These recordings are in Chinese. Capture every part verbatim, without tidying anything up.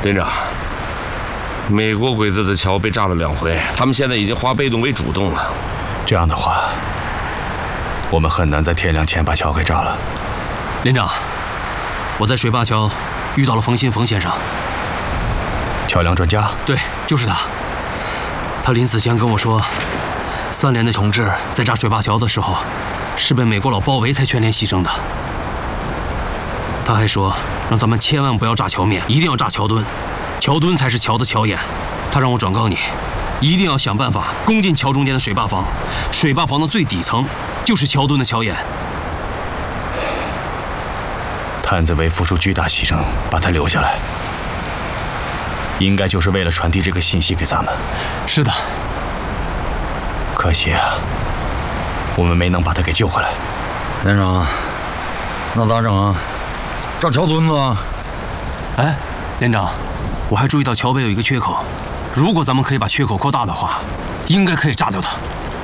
连长，美国鬼子的桥被炸了两回，他们现在已经化被动为主动了。 这样的话，我们很难在天亮前把桥给炸了。 连长，我在水坝桥遇到了冯新冯先生。 桥梁专家？ 对，就是他。他临死前跟我说，三连的同志在炸水坝桥的时候，是被美国佬包围才全连牺牲的。他还说，让咱们千万不要炸桥面，一定要炸桥墩，桥墩才是桥的桥眼。他让我转告你，一定要想办法攻进桥中间的水坝房，水坝房的最底层就是桥墩的桥眼。 探子为付出巨大牺牲，把他留下来，应该就是为了传递这个信息给咱们。 是的。 可惜啊，我们没能把他给救回来。 连长，那咋整啊？炸桥墩子啊？ 哎，连长，我还注意到桥背有一个缺口，如果咱们可以把缺口扩大的话，应该可以炸掉它。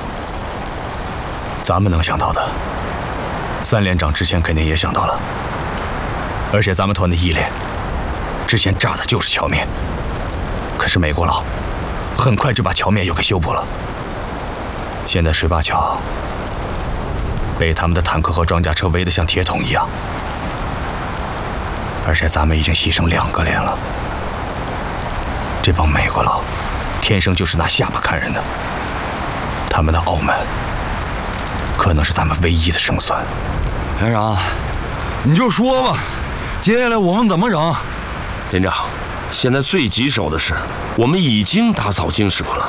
咱们能想到的，三连长之前肯定也想到了，而且咱们团的一连之前炸的就是桥面，可是美国佬很快就把桥面又给修补了。现在水坝桥被他们的坦克和装甲车围得像铁桶一样，而且咱们已经牺牲两个连了。这帮美国佬天生就是拿下巴看人的，他们的傲慢可能是咱们唯一的胜算。 连长，你就说吧，接下来我们怎么整？ 连长，现在最棘手的是，我们已经打草惊蛇了。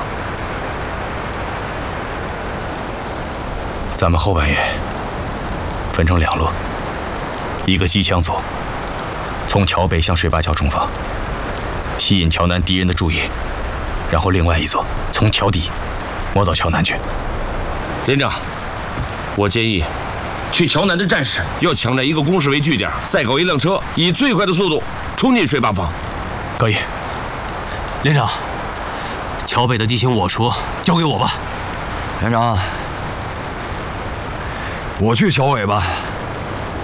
咱们后半夜分成两路，一个机枪组从桥北向水坝桥冲锋，吸引桥南敌人的注意，然后另外一座从桥底摸到桥南去。 连长，我建议去桥南的战士要抢占一个工事为据点，再搞一辆车，以最快的速度冲进水坝房。 可以。 连长，桥北的地形我说，交给我吧。 连长，我去桥尾吧。